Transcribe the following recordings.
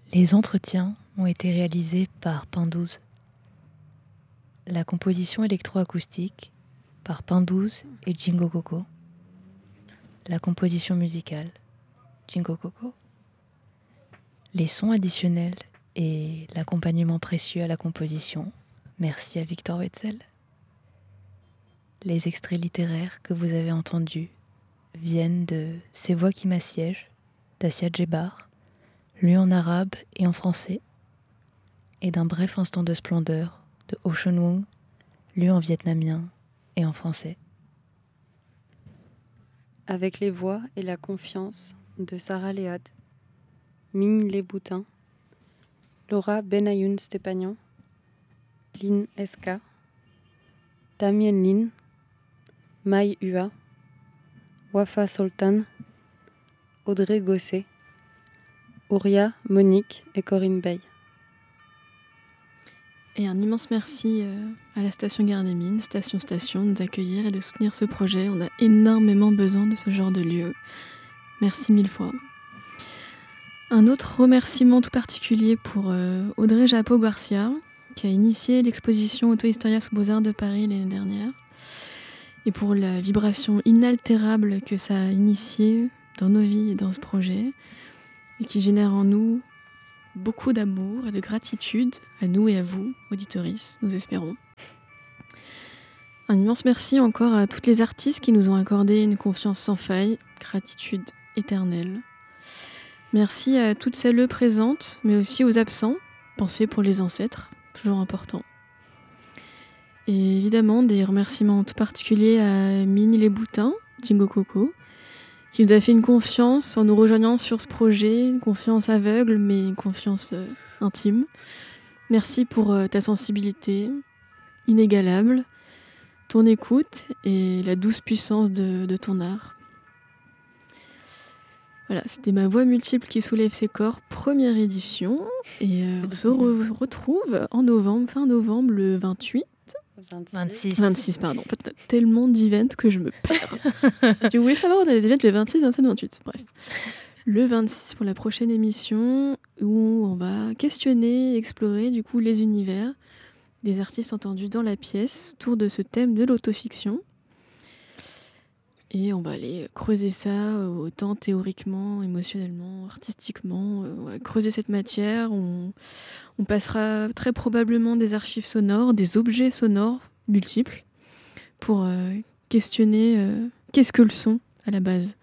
Les entretiens ont été réalisés par Pain12. La composition électroacoustique par Pain12 et Jingo Coco. La composition musicale, Jingo Coco. Les sons additionnels et l'accompagnement précieux à la composition, merci à Victor Wetzel. Les extraits littéraires que vous avez entendus viennent de Ces voix qui m'assiègent, d'Assia Djebar, lu en arabe et en français, et d'un bref instant de splendeur de Ocean Wong, lu en vietnamien et en français. Avec les voix et la confiance de Sarah Léad, Ming Les Boutins, Laura Benayoun Stepanian, Lynn Eska, Damien Lin, Mai Hua, Wafa Soltan, Audrey Gosset, Ouria, Monique et Corinne Bay. Et un immense merci à la station Gare des Mines, Station de nous accueillir et de soutenir ce projet. On a énormément besoin de ce genre de lieu. Merci 1000 fois. Un autre remerciement tout particulier pour Audrey Japo-Garcia, qui a initié l'exposition Auto-Historia sous Beaux-Arts de Paris l'année dernière, et pour la vibration inaltérable que ça a initiée dans nos vies et dans ce projet, et qui génère en nous beaucoup d'amour et de gratitude à nous et à vous, auditeuristes, nous espérons. Un immense merci encore à toutes les artistes qui nous ont accordé une confiance sans faille, gratitude éternelle. Merci à toutes celles présentes, mais aussi aux absents, pensez pour les ancêtres, toujours important. Et évidemment, des remerciements tout particuliers à Ming Les Boutins, Jingo Coco, qui nous a fait une confiance en nous rejoignant sur ce projet, une confiance aveugle, mais une confiance intime. Merci pour ta sensibilité inégalable, ton écoute et la douce puissance de ton art. Voilà, c'était Ma voix multiple qui soulève ses corps, première édition. Et on se retrouve en novembre, fin novembre, le 28. 26, pardon. En fait, tellement d'events que je me perds. Si vous voulez savoir, on a des events le 26, 27, 28. Bref. Le 26 pour la prochaine émission où on va questionner, explorer du coup les univers des artistes entendus dans la pièce autour de ce thème de l'autofiction. Et on va aller creuser ça autant théoriquement, émotionnellement, artistiquement. On va creuser cette matière. On passera très probablement des archives sonores, des objets sonores multiples pour questionner qu'est-ce que le son à la base.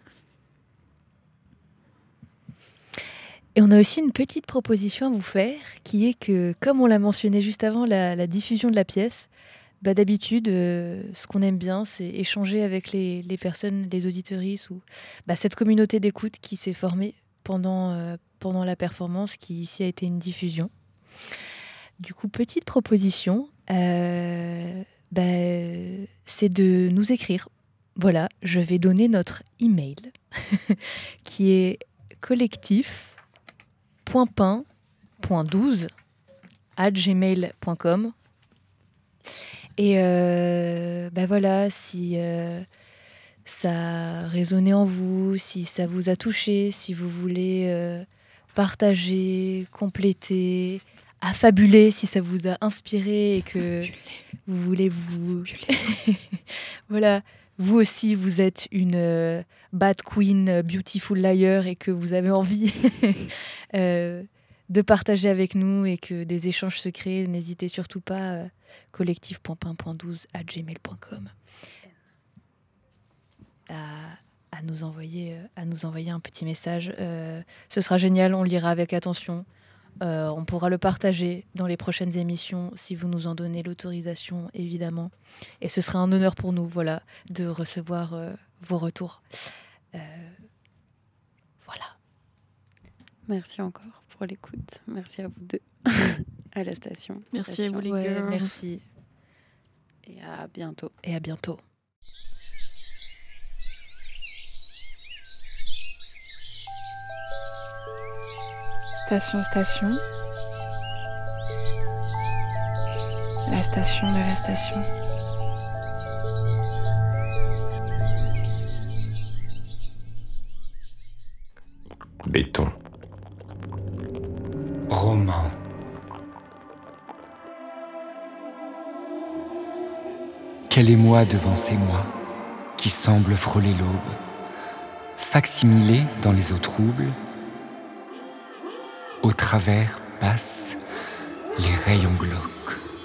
Et on a aussi une petite proposition à vous faire qui est que, comme on l'a mentionné juste avant la diffusion de la pièce, d'habitude, ce qu'on aime bien, c'est échanger avec les personnes, les auditeuristes ou cette communauté d'écoute qui s'est formée pendant la performance qui ici a été une diffusion. Du coup, petite proposition, c'est de nous écrire. Voilà, je vais donner notre email qui est collectif.pain.12@gmail.com. Et voilà, si ça a résonné en vous, si ça vous a touché, si vous voulez partager, compléter, affabuler, si ça vous a inspiré et que vous voulez vous... Voilà, vous aussi, vous êtes une bad queen, beautiful liar et que vous avez envie de partager avec nous et que des échanges se créent, n'hésitez surtout pas, collectif.pain.12@gmail.com à nous envoyer un petit message. Ce sera génial, on le lira avec attention. On pourra le partager dans les prochaines émissions si vous nous en donnez l'autorisation, évidemment. Et ce sera un honneur pour nous, voilà, de recevoir vos retours. Voilà. Merci encore pour l'écoute. Merci à vous deux. À la station. Merci à vous les gars. Merci. Et à bientôt. Et à bientôt. Station. La station de la station. Béton. roman. Quel émoi devant ces mois qui semblent frôler l'aube, facsimilés dans les eaux troubles, au travers passent les rayons glauques.